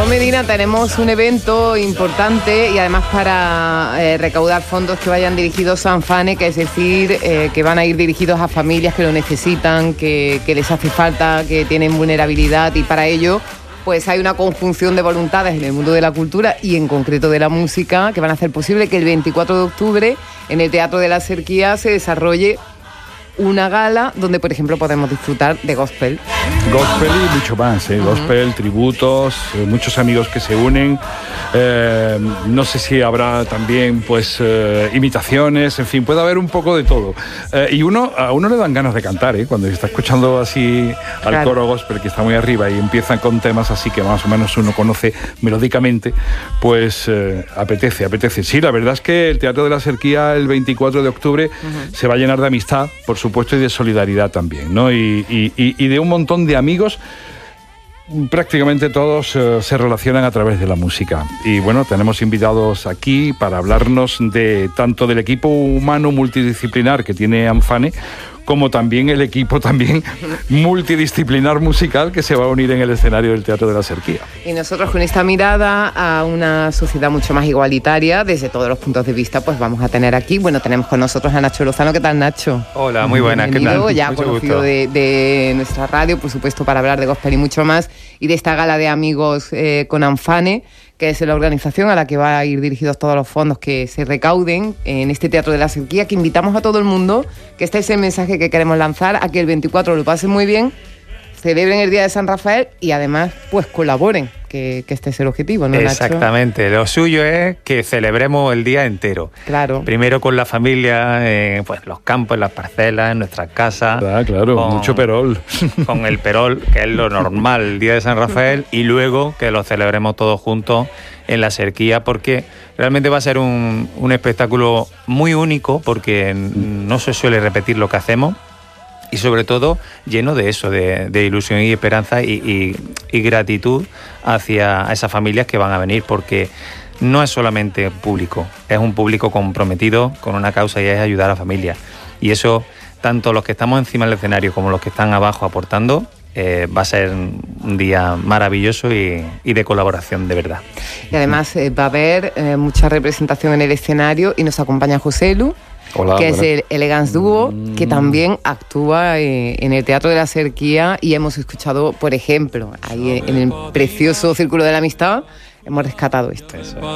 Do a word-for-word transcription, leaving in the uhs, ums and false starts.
Raúl Medina tenemos un evento importante y además para eh, recaudar fondos que vayan dirigidos a ANFANE, que es decir, eh, que van a ir dirigidos a familias que lo necesitan, que, que les hace falta, que tienen vulnerabilidad, y para ello pues hay una conjunción de voluntades en el mundo de la cultura y en concreto de la música que van a hacer posible que el veinticuatro de octubre en el Teatro de la Serquía se desarrolle una gala donde, por ejemplo, podemos disfrutar de gospel. Gospel y mucho más, ¿eh? Uh-huh. Gospel, tributos, eh, muchos amigos que se unen. Eh, no sé si habrá también, pues, eh, imitaciones, en fin, puede haber un poco de todo. Eh, y uno, a uno le dan ganas de cantar, ¿eh? Cuando está escuchando así al claro. coro gospel que está muy arriba y empiezan con temas así que más o menos uno conoce melódicamente, pues eh, apetece, apetece. Sí, la verdad es que el Teatro de la Serquía el veinticuatro de octubre uh-huh. se va a llenar de amistad, por supuesto, y de solidaridad también, ¿no? Y, y, y de un montón de amigos. Prácticamente todos uh, se relacionan a través de la música. Y bueno, tenemos invitados aquí para hablarnos de tanto del equipo humano multidisciplinar que tiene ANFANE, como también el equipo también multidisciplinar musical que se va a unir en el escenario del Teatro de la Serquía. Y nosotros con esta mirada a una sociedad mucho más igualitaria, desde todos los puntos de vista, pues vamos a tener aquí, bueno, tenemos con nosotros a Nacho Lozano. ¿Qué tal, Nacho? Hola, muy buenas, ¿qué tal? Ya Mucho conocido de, de nuestra radio, por supuesto, para hablar de gospel y mucho más, y de esta gala de amigos eh, con ANFANE, que es la organización a la que va a ir dirigidos todos los fondos que se recauden en este Teatro de la Serquía, que invitamos a todo el mundo, que este es el mensaje que queremos lanzar, a que el veinticuatro lo pasen muy bien, celebren el Día de San Rafael y además pues colaboren, que, que este es el objetivo, ¿no, Nacho? Exactamente, lo suyo es que celebremos el día entero. Claro. Primero con la familia, en pues, los campos, en las parcelas, en nuestras casas. Ah, claro, con, mucho perol. Con el perol, que es lo normal, el Día de San Rafael, y luego que lo celebremos todos juntos en la Serquía, porque realmente va a ser un, un espectáculo muy único, porque no se suele repetir lo que hacemos. Y sobre todo lleno de eso, de, de ilusión y esperanza y, y, y gratitud hacia esas familias que van a venir, porque no es solamente público, es un público comprometido con una causa y es ayudar a la familia. Y eso, tanto los que estamos encima del escenario como los que están abajo aportando, eh, va a ser un día maravilloso y, y de colaboración de verdad. Y además eh, va a haber eh, mucha representación en el escenario y nos acompaña José Lu. Hola, que bueno. es el Elegance Duo, mm. que también actúa eh, en el Teatro de la Serquía, y hemos escuchado, por ejemplo, ahí en el precioso Círculo de la Amistad, hemos rescatado esto. Eso.